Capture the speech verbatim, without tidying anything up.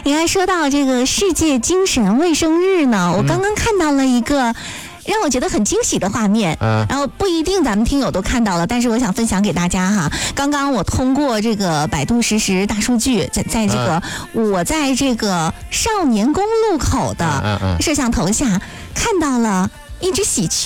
你还说到这个世界精神卫生日呢，我刚刚看到了一个让我觉得很惊喜的画面， 嗯， 然后不一定咱们听友都看到了，但是我想分享给大家哈。刚刚我通过这个百度实时大数据，在在这个、嗯、我在这个少年宫路口的摄像头下看到了一只喜鹊。